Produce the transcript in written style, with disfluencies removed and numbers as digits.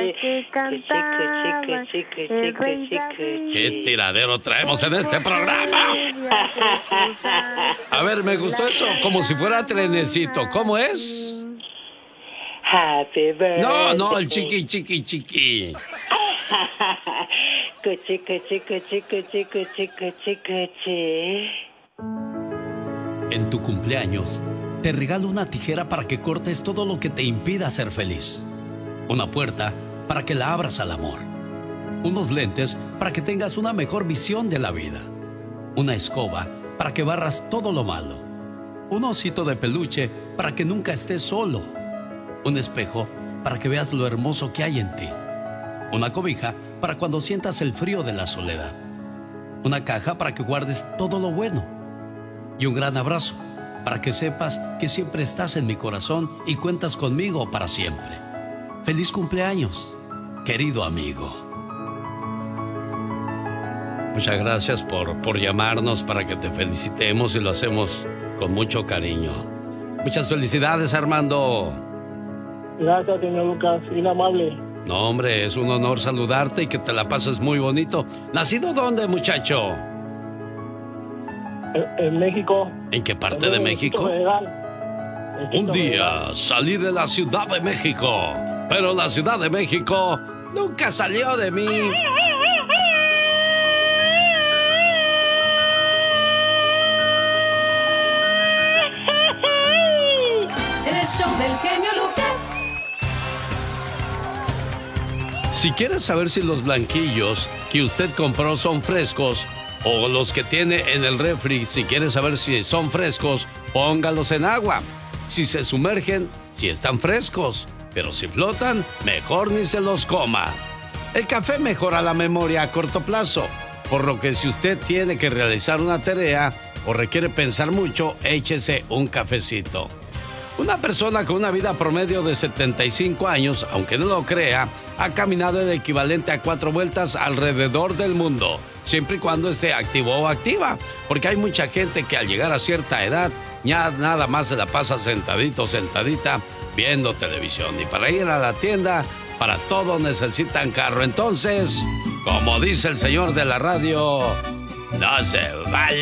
que cantaba el rey David. ¿Qué tiradero traemos en este programa? A ver, me gustó eso, como si fuera trenecito. ¿Cómo es? Happy birthday. No, el chiqui. Cuchi, cuchi, cuchi, cuchi, cuchi, cuchi, cuchi. En tu cumpleaños, te regalo una tijera para que cortes todo lo que te impida ser feliz. Una puerta para que la abras al amor. Unos lentes para que tengas una mejor visión de la vida. Una escoba para que barras todo lo malo. Un osito de peluche para que nunca estés solo. Un espejo para que veas lo hermoso que hay en ti. Una cobija para cuando sientas el frío de la soledad. Una caja para que guardes todo lo bueno. Y un gran abrazo para que sepas que siempre estás en mi corazón y cuentas conmigo para siempre. ¡Feliz cumpleaños, querido amigo! Muchas gracias por llamarnos para que te felicitemos y lo hacemos con mucho cariño. Muchas felicidades, Armando. Gracias, señor Lucas, bien amable. No, hombre, es un honor saludarte y que te la pases muy bonito. ¿Nacido dónde, muchacho? En México. ¿En qué parte de México? Un día salí de la Ciudad de México, pero la Ciudad de México nunca salió de mí. El show del genio Lucas. Si quieres saber si los blanquillos que usted compró son frescos o los que tiene en el refri, si quieres saber si son frescos, póngalos en agua. Si se sumergen, si están frescos, pero si flotan, mejor ni se los coma. El café mejora la memoria a corto plazo, por lo que si usted tiene que realizar una tarea o requiere pensar mucho, échese un cafecito. Una persona con una vida promedio de 75 años, aunque no lo crea, ha caminado el equivalente a 4 vueltas alrededor del mundo, siempre y cuando esté activo o activa, porque hay mucha gente que al llegar a cierta edad ya nada más se la pasa sentadito, sentadita, viendo televisión. Y para ir a la tienda, para todo necesitan carro. Entonces, como dice el señor de la radio, no se vale.